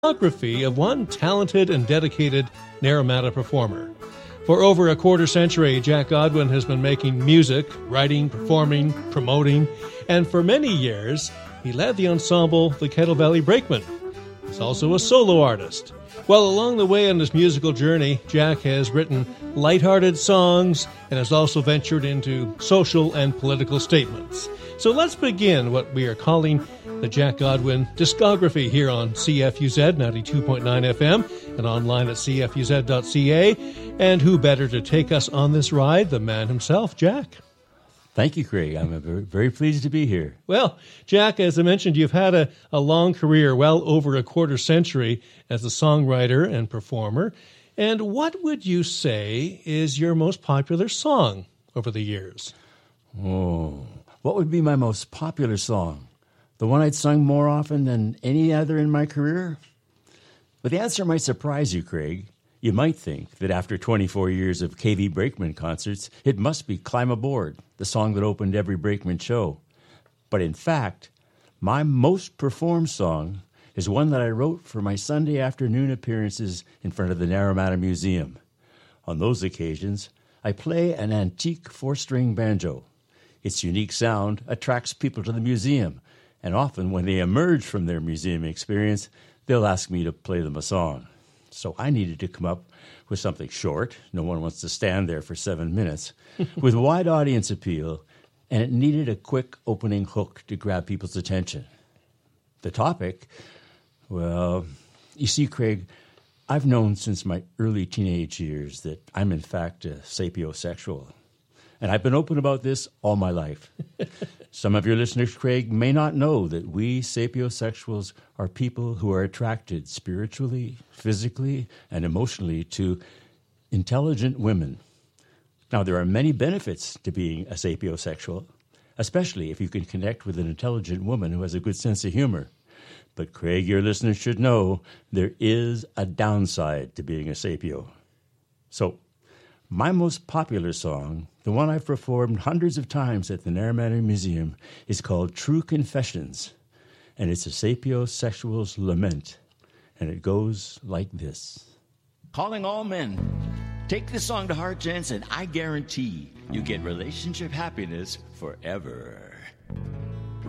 biography of one talented and dedicated Naramata performer. For over a quarter century, Jack Godwin has been making music, writing, performing, promoting, and for many years, he led the ensemble The Kettle Valley Brakemen. He's also a solo artist. Well, along the way on his musical journey, Jack has written lighthearted songs and has also ventured into social and political statements. So let's begin what we are calling the Jack Godwin discography here on CFUZ 92.9 FM and online at cfuz.ca. And who better to take us on this ride? The man himself, Jack. Thank you, Craig. I'm very pleased to be here. Well, Jack, as I mentioned, you've had a long career, well over a quarter century, as a songwriter and performer. And what would you say is your most popular song over the years? Oh, what would be my most popular song? The one I'd sung more often than any other in my career? But the answer might surprise you, Craig. You might think that after 24 years of KV Brakeman concerts, it must be Climb Aboard, the song that opened every Brakeman show. But in fact, my most performed song is one that I wrote for my Sunday afternoon appearances in front of the Naramata Museum. On those occasions, I play an antique 4-string banjo. Its unique sound attracts people to the museum, and often when they emerge from their museum experience, they'll ask me to play them a song. So I needed to come up with something short. No one wants to stand there for 7 minutes. With wide audience appeal, and it needed a quick opening hook to grab people's attention. The topic, well, you see, Craig, I've known since my early teenage years that I'm in fact a sapiosexual. And I've been open about this all my life. Some of your listeners, Craig, may not know that we sapiosexuals are people who are attracted spiritually, physically, and emotionally to intelligent women. Now, there are many benefits to being a sapiosexual, especially if you can connect with an intelligent woman who has a good sense of humor. But, Craig, your listeners should know there is a downside to being a sapio. So, my most popular song, the one I've performed hundreds of times at the Naramata Museum, is called True Confessions, and it's a sapiosexual's lament, and it goes like this. Calling all men, take this song to heart, gents, and I guarantee you get relationship happiness forever.